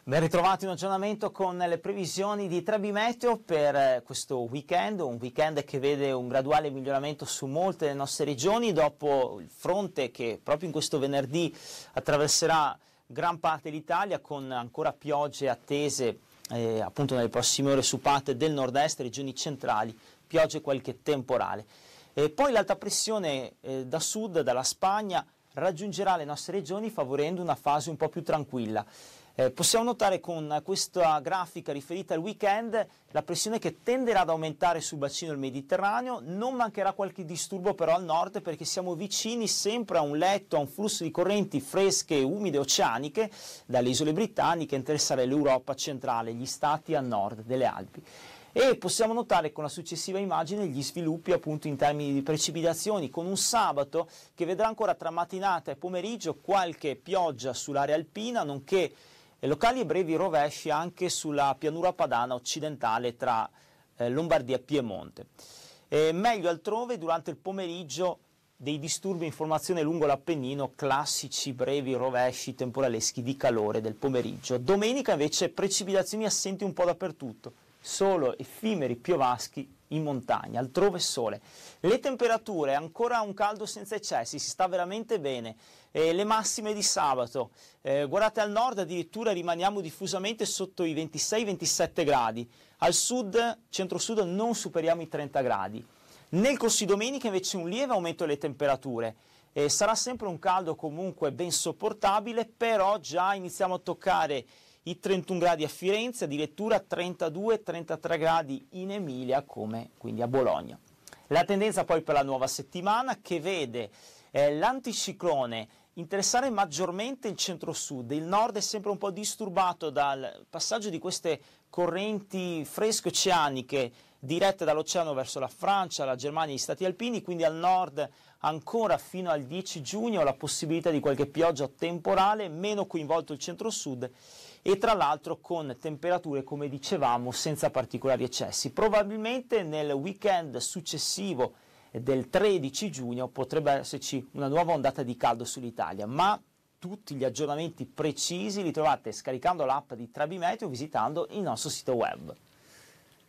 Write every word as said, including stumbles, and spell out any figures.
Ben ritrovati, un aggiornamento con le previsioni di Trebi Meteo per questo weekend, un weekend che vede un graduale miglioramento su molte delle nostre regioni dopo il fronte che proprio in questo venerdì attraverserà gran parte d'Italia con ancora piogge attese eh, appunto nelle prossime ore su parte del nord-est, regioni centrali, piogge e qualche temporale. E poi l'alta pressione eh, da sud, dalla Spagna, raggiungerà le nostre regioni favorendo una fase un po' più tranquilla. Eh, possiamo notare con questa grafica riferita al weekend la pressione che tenderà ad aumentare sul bacino del Mediterraneo, non mancherà qualche disturbo però al nord perché siamo vicini sempre a un letto, a un flusso di correnti fresche e umide oceaniche dalle isole britanniche a interessare l'Europa centrale, gli stati a nord delle Alpi. E possiamo notare con la successiva immagine gli sviluppi appunto in termini di precipitazioni, con un sabato che vedrà ancora tra mattinata e pomeriggio qualche pioggia sull'area alpina, nonché locali e brevi rovesci anche sulla pianura padana occidentale tra eh, Lombardia e Piemonte. E meglio altrove durante il pomeriggio dei disturbi in formazione lungo l'Appennino, classici brevi rovesci temporaleschi di calore del pomeriggio. Domenica invece precipitazioni assenti un po' dappertutto, solo effimeri piovaschi in montagna, altrove sole. Le temperature, ancora un caldo senza eccessi, si sta veramente bene. Eh, le massime di sabato, eh, guardate al nord addirittura rimaniamo diffusamente sotto i ventisei ventisette gradi, al sud, centro-sud non superiamo i trenta gradi. Nel corso di domenica invece un lieve aumento delle temperature. Eh, sarà sempre un caldo comunque ben sopportabile, però già iniziamo a toccare i trentuno gradi a Firenze, addirittura trentadue trentatré gradi in Emilia, come quindi a Bologna. La tendenza poi per la nuova settimana che vede eh, l'anticiclone interessare maggiormente il centro-sud, il nord è sempre un po' disturbato dal passaggio di queste correnti fresche oceaniche dirette dall'oceano verso la Francia, la Germania e gli stati alpini, quindi al nord ancora fino al dieci giugno la possibilità di qualche pioggia temporale, meno coinvolto il centro-sud e tra l'altro con temperature, come dicevamo, senza particolari eccessi. Probabilmente nel weekend successivo del tredici giugno potrebbe esserci una nuova ondata di caldo sull'Italia, ma tutti gli aggiornamenti precisi li trovate scaricando l'app di Trebi Meteo o visitando il nostro sito web.